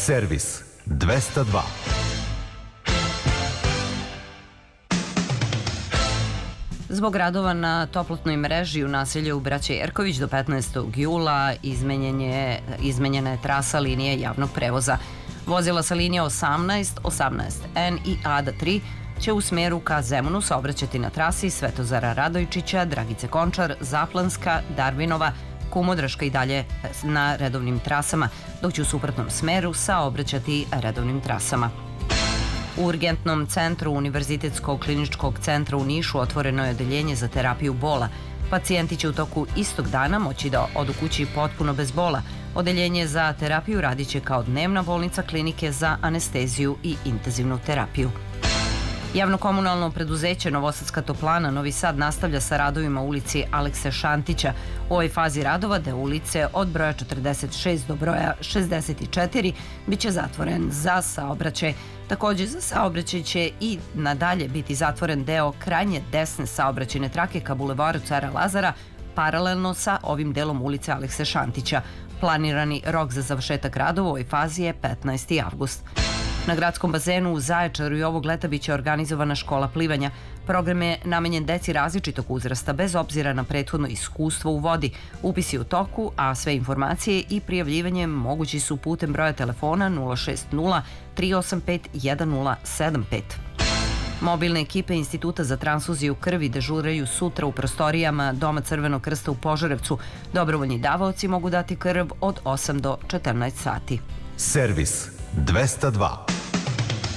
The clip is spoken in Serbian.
Servis 202. Zbog radova na toplotnoj mreži u naselju Braće Jerković do 15. jula izmenjena je trasa linije javnog prevoza. Vozila sa linije 18, 18N i ADA3 će u smeru ka Zemunu saobraćati na trasi Svetozara Radojčića, Dragice Končar, Zaplanska, Darvinova, Kumodraška i dalje na redovnim trasama, dok će u suprotnom smeru saobraćati redovnim trasama. U urgentnom centru Univerzitetskog kliničkog centra u Nišu otvoreno je odeljenje za terapiju bola. Pacijenti će u toku istog dana moći da odu kući potpuno bez bola. Odeljenje za terapiju radit će kao dnevna bolnica klinike za anesteziju i intenzivnu terapiju. Javno-komunalno preduzeće Novosadska toplana Novi Sad nastavlja sa radovima u ulici Alekse Šantića. U ovoj fazi radova deo ulice od broja 46 do broja 64 biće zatvoren za saobraćaj. Također za saobraćaj će i nadalje biti zatvoren deo krajnje desne saobraćajne trake ka bulevaru Cara Lazara paralelno sa ovim delom ulice Alekse Šantića. Planirani rok za završetak radova u ovoj fazi je 15. avgust. Na gradskom bazenu u Zaječaru i ovog leta biće organizovana škola plivanja. Program je namenjen deci različitog uzrasta bez obzira na prethodno iskustvo u vodi. Upis je u toku, a sve informacije i prijavljivanje mogući su putem broja telefona 060 385 1075. Mobilne ekipe Instituta za transfuziju krvi dežuraju sutra u prostorijama Doma Crvenog krsta u Požarevcu. Dobrovoljni davaoci mogu dati krv od 8 do 14 sati. Servis 202.